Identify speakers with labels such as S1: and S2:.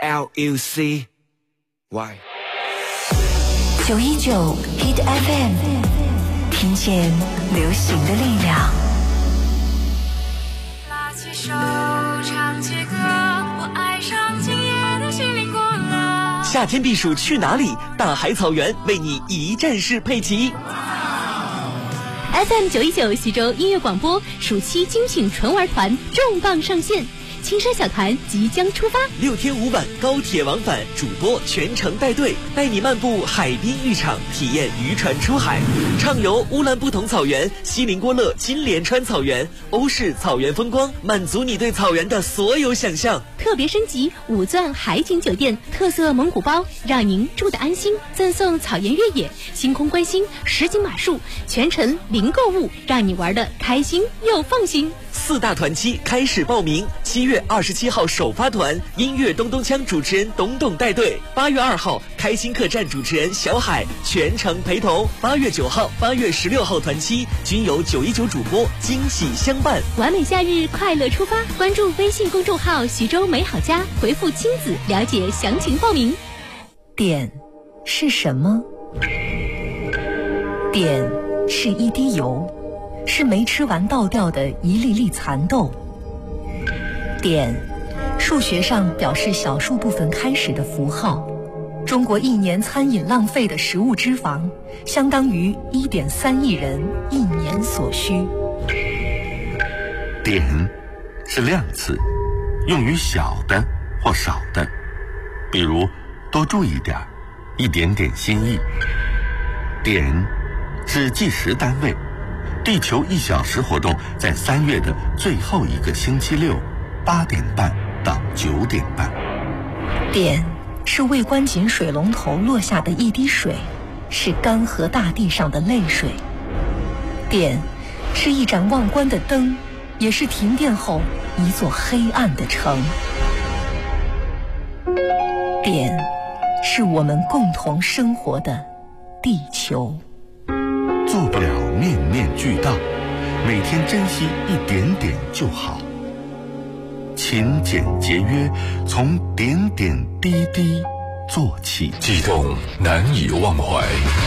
S1: LUCY。
S2: 919 Hit FM， 听见流行的力量。
S3: 拉起手，唱起歌，我爱上今夜的西林国了。
S4: 夏天避暑去哪里？大海草原为你一站式配齐。
S5: FM 919徐州音乐广播暑期精品纯玩团重磅上线，青山小团即将出发
S4: ，6天5晚高铁往返，主播全程带队，带你漫步海滨浴场，体验渔船出海，畅游乌兰布统草原、锡林郭勒金莲川草原、欧式草原风光，满足你对草原的所有想象。
S5: 特别升级5钻海景酒店，特色蒙古包，让您住得安心，赠送草原越野、星空观星、实景马术，全程零购物，让你玩得开心又放心。
S4: 4大团期开始报名，7月27号首发团，音乐咚咚锵主持人董董带队；8月2号开心客栈主持人小海全程陪同；8月9号、8月16号团期均由919主播惊喜相伴。
S5: 完美假日，快乐出发！关注微信公众号徐州美好家，回复亲子了解详情报名。
S2: 碘是什么？碘是一滴油，是没吃完倒掉的一粒粒蚕豆。碘，数学上表示小数部分开始的符号。中国1年餐饮浪费的食物脂肪，相当于1.3亿人1年所需。
S6: 碘是量词，用于小的或少的，比如多注意点，一点点心意。碘是计时单位，地球1小时活动在3月的最后一个星期六，8点半到9点半。
S2: 碘是未关紧水龙头落下的一滴水，是干涸大地上的泪水。碘是一盏忘关的灯，也是停电后一座黑暗的城。碘是我们共同生活的地球。
S6: 做不了面面俱到，每天珍惜一点点就好。勤俭节约，从点点滴滴做起，
S7: 悸动难以忘怀。